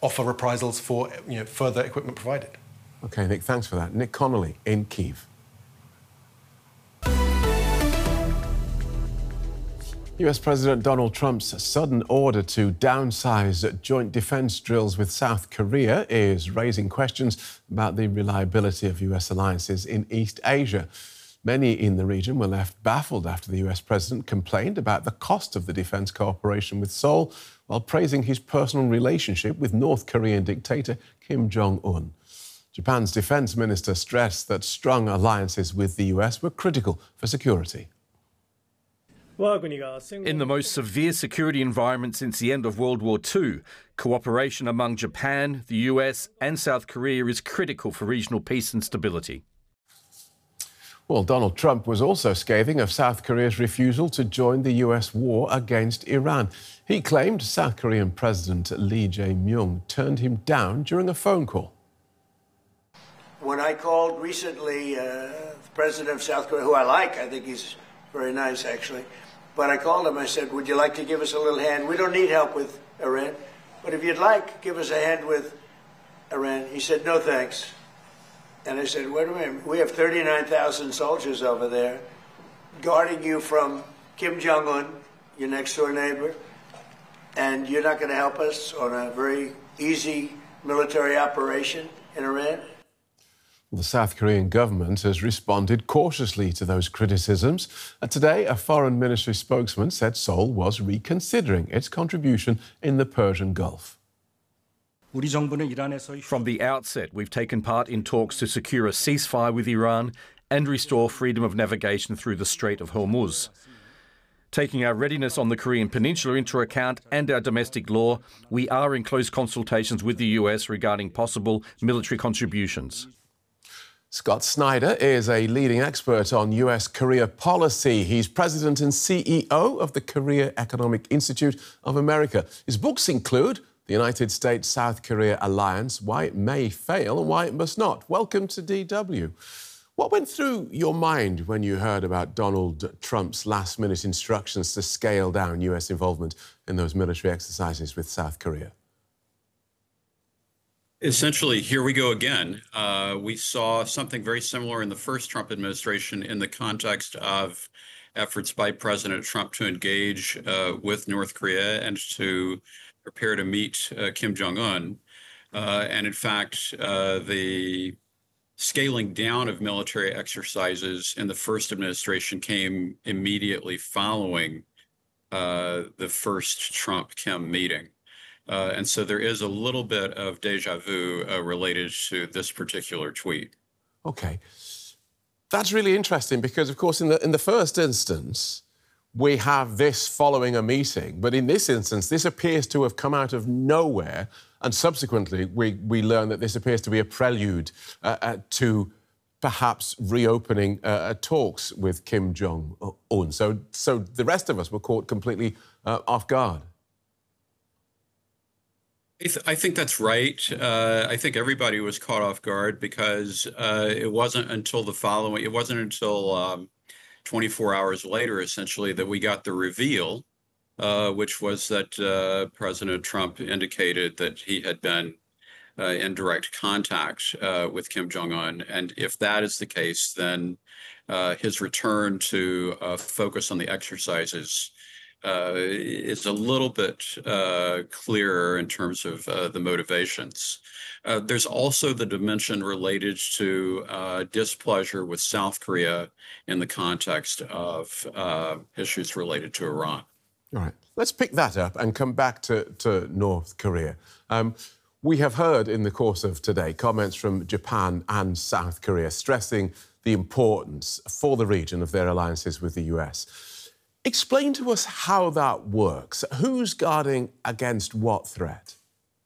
offer reprisals for further equipment provided. OK, Nick, thanks for that. Nick Connolly in Kyiv. US President Donald Trump's sudden order to downsize joint defence drills with South Korea is raising questions about the reliability of US alliances in East Asia. Many in the region were left baffled after the US president complained about the cost of the defence cooperation with Seoul while praising his personal relationship with North Korean dictator Kim Jong-un. Japan's defence minister stressed that strong alliances with the US were critical for security. In the most severe security environment since the end of World War II, cooperation among Japan, the US and South Korea is critical for regional peace and stability. Well, Donald Trump was also scathing of South Korea's refusal to join the US war against Iran. He claimed South Korean President Lee Jae-myung turned him down during a phone call. When I called recently the president of South Korea, who I think he's very nice, actually. But I called him, I said, would you like to give us a little hand? We don't need help with Iran, but if you'd like, give us a hand with Iran. He said, no, thanks. And I said, wait a minute, we have 39,000 soldiers over there guarding you from Kim Jong-un, your next door neighbor, and you're not going to help us on a very easy military operation in Iran? The South Korean government has responded cautiously to those criticisms. Today, a foreign ministry spokesman said Seoul was reconsidering its contribution in the Persian Gulf. From the outset, we've taken part in talks to secure a ceasefire with Iran and restore freedom of navigation through the Strait of Hormuz. Taking our readiness on the Korean Peninsula into account and our domestic law, we are in close consultations with the US regarding possible military contributions. Scott Snyder is a leading expert on US Korea policy. He's president and CEO of the Korea Economic Institute of America. His books include The United States-South Korea Alliance, Why It May Fail and Why It Must Not. Welcome to DW. What went through your mind when you heard about Donald Trump's last-minute instructions to scale down US involvement in those military exercises with South Korea? Essentially, here we go again. We saw something very similar in the first Trump administration in the context of efforts by President Trump to engage with North Korea and to prepare to meet Kim Jong-un. And in fact, the scaling down of military exercises in the first administration came immediately following the first Trump-Kim meeting. And so there is a little bit of deja vu related to this particular tweet. OK. That's really interesting because, of course, in the first instance, we have this following a meeting. But in this instance, this appears to have come out of nowhere. And subsequently, we learn that this appears to be a prelude to perhaps reopening talks with Kim Jong-un. So the rest of us were caught completely off guard. I think that's right. I think everybody was caught off guard because it wasn't until 24 hours later, essentially, that we got the reveal, which was that President Trump indicated that he had been in direct contact with Kim Jong-un. And if that is the case, then his return to focus on the exercises is a little bit clearer in terms of the motivations. There's also the dimension related to displeasure with South Korea in the context of issues related to Iran. All right. Let's pick that up and come back to North Korea. We have heard in the course of today comments from Japan and South Korea stressing the importance for the region of their alliances with the US. Explain to us how that works. Who's guarding against what threat?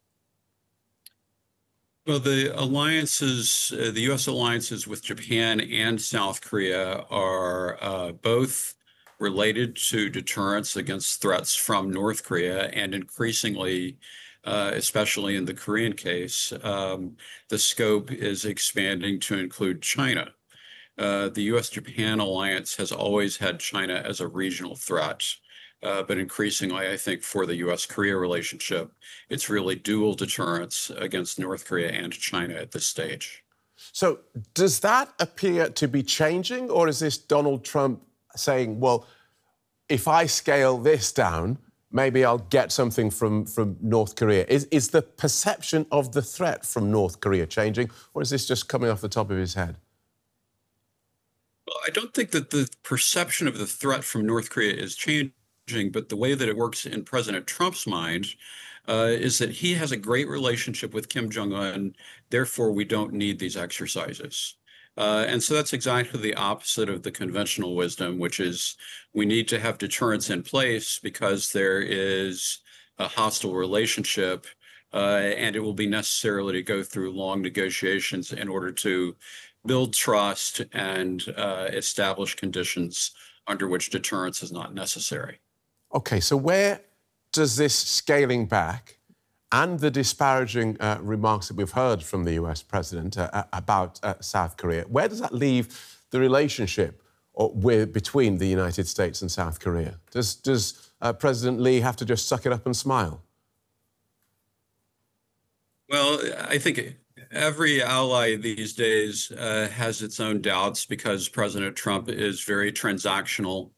Well, the alliances, the U.S. alliances with Japan and South Korea are both related to deterrence against threats from North Korea, and increasingly, especially in the Korean case, the scope is expanding to include China. The U.S.-Japan alliance has always had China as a regional threat. But increasingly, I think for the U.S.-Korea relationship, it's really dual deterrence against North Korea and China at this stage. So does that appear to be changing, or is this Donald Trump saying, well, if I scale this down, maybe I'll get something from North Korea? Is the perception of the threat from North Korea changing, or is this just coming off the top of his head? Well, I don't think that the perception of the threat from North Korea is changing, but the way that it works in President Trump's mind is that he has a great relationship with Kim Jong-un, therefore we don't need these exercises. And so that's exactly the opposite of the conventional wisdom, which is we need to have deterrence in place because there is a hostile relationship, and it will be necessary to go through long negotiations in order to build trust and establish conditions under which deterrence is not necessary. OK, so where does this scaling back and the disparaging remarks that we've heard from the US president about South Korea, where does that leave the relationship between the United States and South Korea? Does President Lee have to just suck it up and smile? Well, I think every ally these days has its own doubts because President Trump is very transactional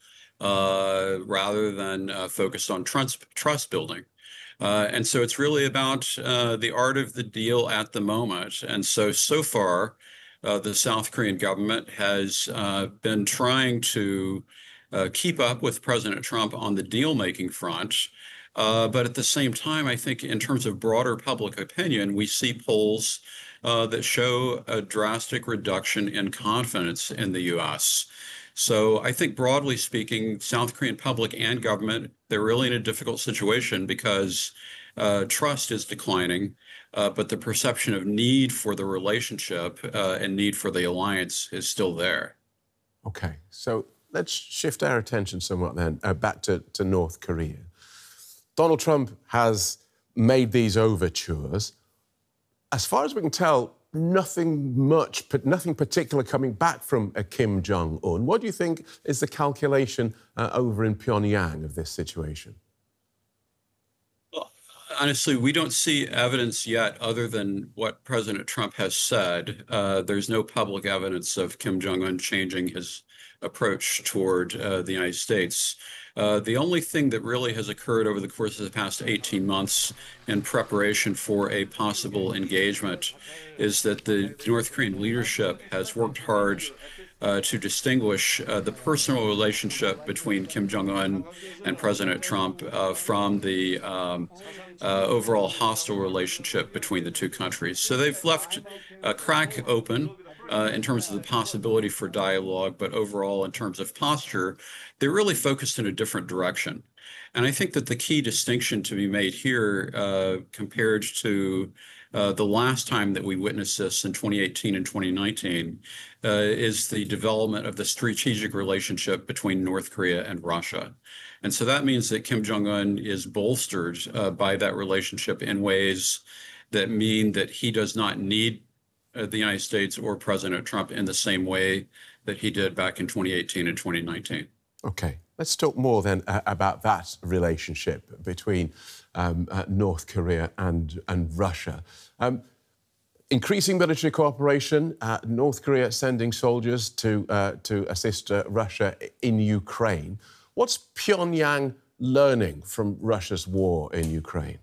rather than focused on trust building. And so it's really about the art of the deal at the moment. And so far, the South Korean government has been trying to keep up with President Trump on the deal-making front. But at the same time, I think in terms of broader public opinion, we see polls that show a drastic reduction in confidence in the U.S. So I think broadly speaking, South Korean public and government, they're really in a difficult situation because trust is declining, but the perception of need for the relationship and need for the alliance is still there. OK, so let's shift our attention somewhat then back to North Korea. Donald Trump has made these overtures. As far as we can tell, nothing particular coming back from Kim Jong-un. What do you think is the calculation over in Pyongyang of this situation? Well, honestly, we don't see evidence yet other than what President Trump has said. There's no public evidence of Kim Jong-un changing his approach toward the United States. The only thing that really has occurred over the course of the past 18 months in preparation for a possible engagement is that the North Korean leadership has worked hard to distinguish the personal relationship between Kim Jong-un and President Trump from the overall hostile relationship between the two countries. So they've left a crack open in terms of the possibility for dialogue, but overall, in terms of posture, they're really focused in a different direction. And I think that the key distinction to be made here compared to the last time that we witnessed this in 2018 and 2019 is the development of the strategic relationship between North Korea and Russia. And so that means that Kim Jong-un is bolstered by that relationship in ways that mean that he does not need the United States or President Trump in the same way that he did back in 2018 and 2019. OK, let's talk more then about that relationship between North Korea and Russia. Increasing military cooperation, North Korea sending soldiers to assist Russia in Ukraine. What's Pyongyang learning from Russia's war in Ukraine?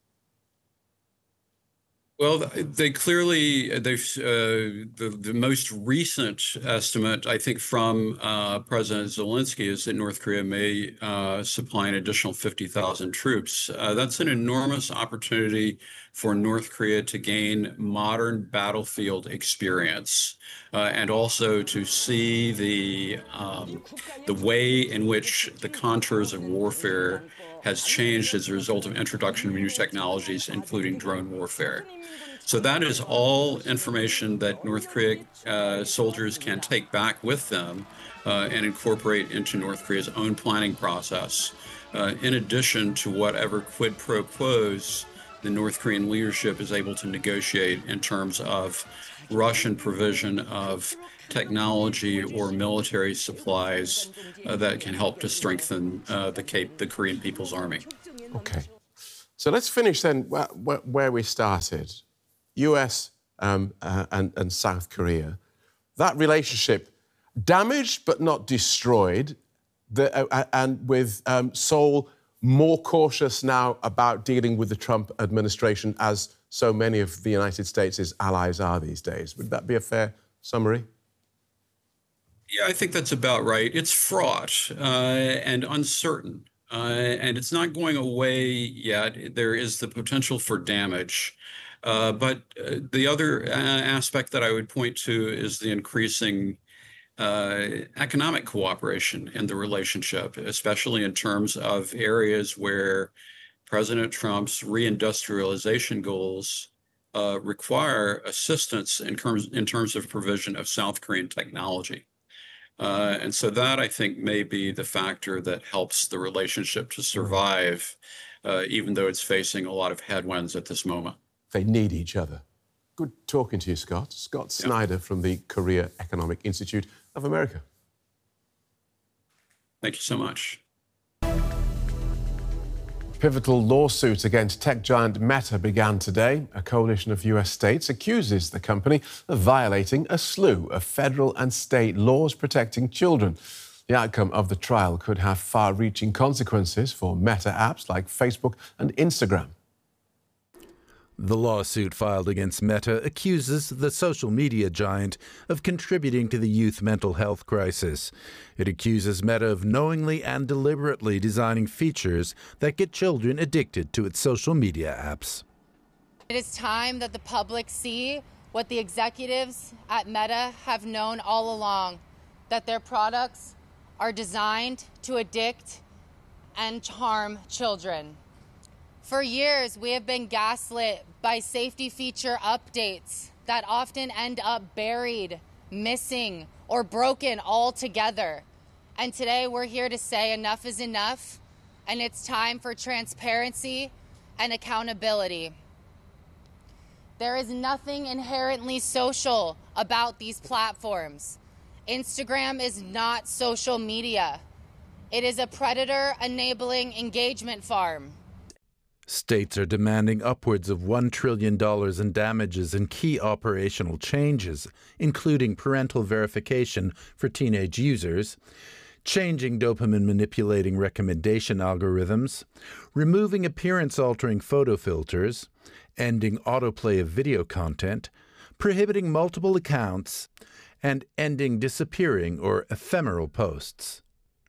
Well, they clearly, the most recent estimate, I think, from President Zelensky is that North Korea may supply an additional 50,000 troops. That's an enormous opportunity for North Korea to gain modern battlefield experience and also to see the way in which the contours of warfare has changed as a result of introduction of new technologies, including drone warfare. So that is all information that North Korea soldiers can take back with them and incorporate into North Korea's own planning process, in addition to whatever quid pro quos the North Korean leadership is able to negotiate in terms of Russian provision of technology or military supplies that can help to strengthen the Korean People's Army. Okay. So let's finish then where we started. US and South Korea. That relationship damaged but not destroyed, and with Seoul more cautious now about dealing with the Trump administration, as so many of the United States' allies are these days. Would that be a fair summary? Yeah, I think that's about right. It's fraught and uncertain, and it's not going away yet. There is the potential for damage. But the other aspect that I would point to is the increasing economic cooperation in the relationship, especially in terms of areas where President Trump's reindustrialization goals require assistance in terms of provision of South Korean technology. And so that, I think, may be the factor that helps the relationship to survive, even though it's facing a lot of headwinds at this moment. They need each other. Good talking to you, Scott. Scott Snyder from the Korea Economic Institute of America. Thank you so much. Pivotal lawsuit against tech giant Meta began today. A coalition of US states accuses the company of violating a slew of federal and state laws protecting children. The outcome of the trial could have far-reaching consequences for Meta apps like Facebook and Instagram. The lawsuit filed against Meta accuses the social media giant of contributing to the youth mental health crisis. It accuses Meta of knowingly and deliberately designing features that get children addicted to its social media apps. It is time that the public see what the executives at Meta have known all along, that their products are designed to addict and harm children. For years, we have been gaslit by safety feature updates that often end up buried, missing, or broken altogether. And today we're here to say enough is enough, and it's time for transparency and accountability. There is nothing inherently social about these platforms. Instagram is not social media. It is a predator-enabling engagement farm. States are demanding upwards of $1 trillion in damages and key operational changes, including parental verification for teenage users, changing dopamine-manipulating recommendation algorithms, removing appearance-altering photo filters, ending autoplay of video content, prohibiting multiple accounts, and ending disappearing or ephemeral posts.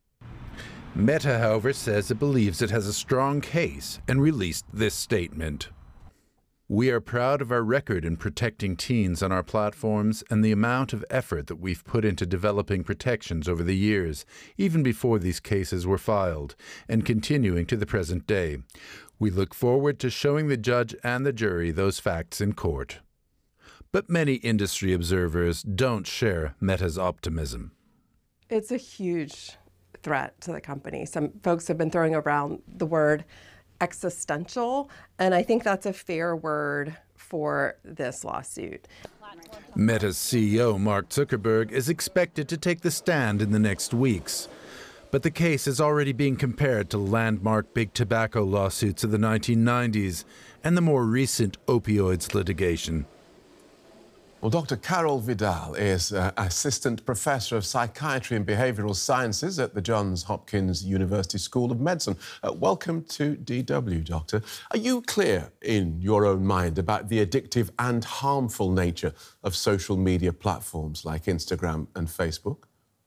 Meta, however, says it believes it has a strong case and released this statement. We are proud of our record in protecting teens on our platforms and the amount of effort that we've put into developing protections over the years, even before these cases were filed, and continuing to the present day. We look forward to showing the judge and the jury those facts in court. But many industry observers don't share Meta's optimism. It's a huge threat to the company. Some folks have been throwing around the word existential, and I think that's a fair word for this lawsuit. Meta's CEO, Mark Zuckerberg, is expected to take the stand in the next weeks. But the case is already being compared to landmark big tobacco lawsuits of the 1990s and the more recent opioids litigation. Well, Dr. Carol Vidal is Assistant Professor of Psychiatry and Behavioural Sciences at the Johns Hopkins University School of Medicine. Welcome to DW, Doctor. Are you clear in your own mind about the addictive and harmful nature of social media platforms like Instagram and Facebook?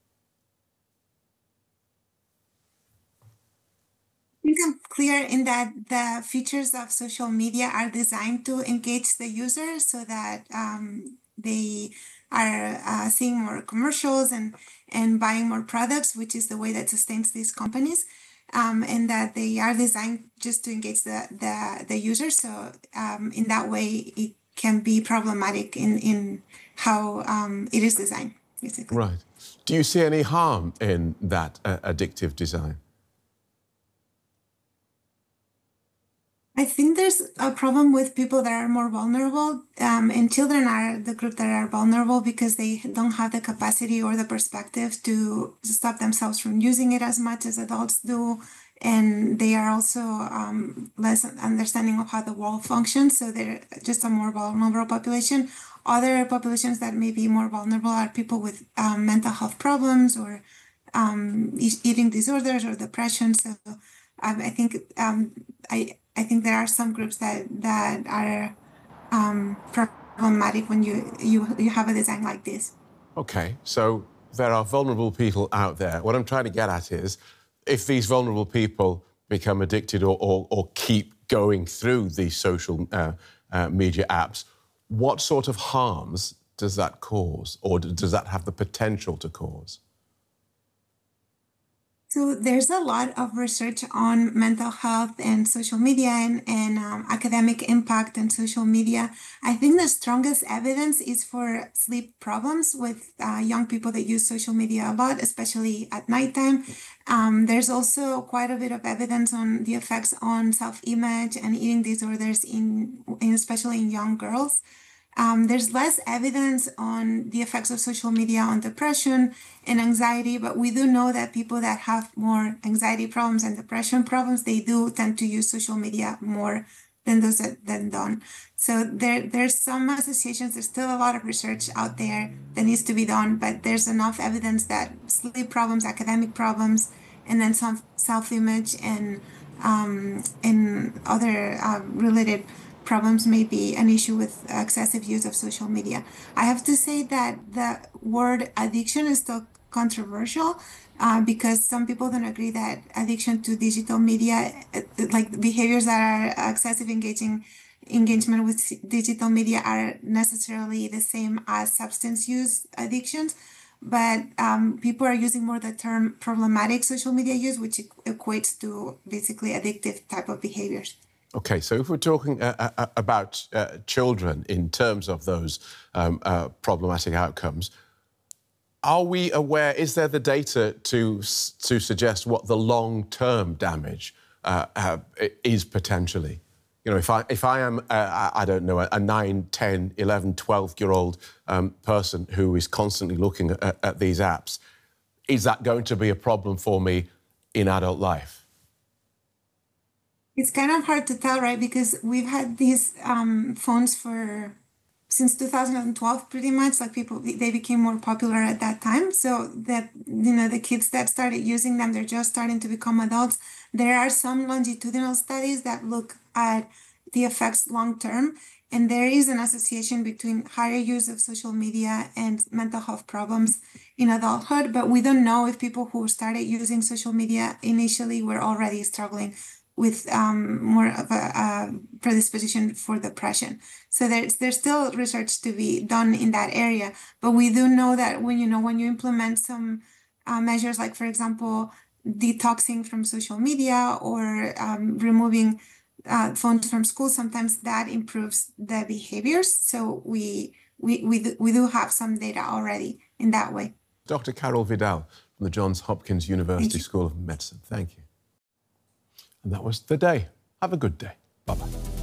I think I'm clear in that the features of social media are designed to engage the user so that they are seeing more commercials and buying more products, which is the way that sustains these companies, and that they are designed just to engage the user. So in that way, it can be problematic in how it is designed, basically. Right. Do you see any harm in that addictive design? I think there's a problem with people that are more vulnerable, and children are the group that are vulnerable because they don't have the capacity or the perspective to stop themselves from using it as much as adults do. And they are also less understanding of how the world functions, so they're just a more vulnerable population. Other populations that may be more vulnerable are people with mental health problems or eating disorders or depression. So I think I think there are some groups that are problematic when you have a design like this. Okay, so there are vulnerable people out there. What I'm trying to get at is, if these vulnerable people become addicted or keep going through these social media apps, what sort of harms does that cause, or does that have the potential to cause? So there's a lot of research on mental health and social media and academic impact on social media. I think the strongest evidence is for sleep problems with young people that use social media a lot, especially at nighttime. There's also quite a bit of evidence on the effects on self-image and eating disorders especially in young girls. There's less evidence on the effects of social media on depression and anxiety, but we do know that people that have more anxiety problems and depression problems, they do tend to use social media more than those that don't. So there's some associations. There's still a lot of research out there that needs to be done, but there's enough evidence that sleep problems, academic problems, and then some self-image and other related problems may be an issue with excessive use of social media. I have to say that the word addiction is still controversial because some people don't agree that addiction to digital media, like behaviors that are excessive engagement with digital media, are necessarily the same as substance use addictions. But people are using more the term problematic social media use, which equates to basically addictive type of behaviors. OK, so if we're talking about children in terms of those problematic outcomes, are we aware, is there the data to suggest what the long-term damage is potentially? You know, if I am, I don't know, a 9, 10, 11, 12-year-old person who is constantly looking at these apps, is that going to be a problem for me in adult life? It's kind of hard to tell, right? Because we've had these phones since 2012, pretty much. Like they became more popular at that time. So that, the kids that started using them, they're just starting to become adults. There are some longitudinal studies that look at the effects long term. And there is an association between higher use of social media and mental health problems in adulthood. But we don't know if people who started using social media initially were already struggling with more of a predisposition for depression. So there's still research to be done in that area. But we do know that when you implement some measures, like, for example, detoxing from social media or removing phones from school, sometimes that improves the behaviors. So we do have some data already in that way. Dr. Carol Vidal from the Johns Hopkins University School of Medicine. Thank you. And that was The Day. Have a good day. Bye-bye.